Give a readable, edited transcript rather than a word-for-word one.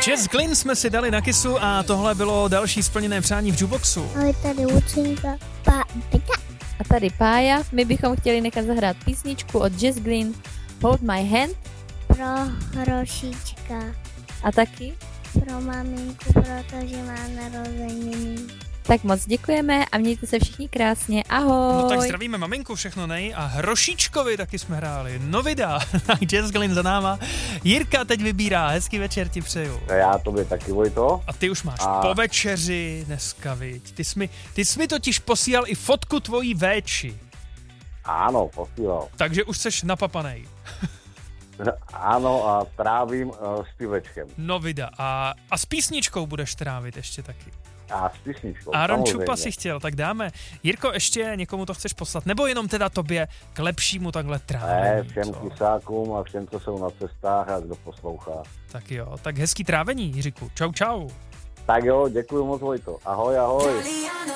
Jess Glynn jsme si dali na kysu a tohle bylo další splněné přání v Jukeboxu. Ale tady Lucinka, A tady Pája, my bychom chtěli nechat zahrát písničku od Jess Glynn Hold My Hand. pro Hrošička, A taky? pro maminku, protože má narozeniny. Tak moc děkujeme a mějte se všichni krásně. Ahoj. No tak zdravíme maminku, všechno nej a Hrošičkovi taky jsme hráli. Novida, Jess Glynn za náma. Jirka teď vybírá, hezký večer ti přeju. A já tobě taky, Vojto. A ty už máš po večeři dneska, viď? Ty jsi mi totiž posílal i fotku tvojí véči. Ano, posílal. Takže už seš napapanej. Ano, a trávím s pivečkem. Novida. A s písničkou budeš trávit ještě taky. A s písničkou, Aaron samozřejmě. Čupa si chtěl, tak dáme. Jirko, ještě někomu to chceš poslat? Nebo jenom teda tobě k lepšímu takhle trávení? Ne, všem co? kysákům a všem, co jsou na cestách a kdo poslouchá. Tak jo, tak hezký trávení, Jiříku. Čau, čau. Tak jo, děkuji moc, Vojto. Ahoj, ahoj.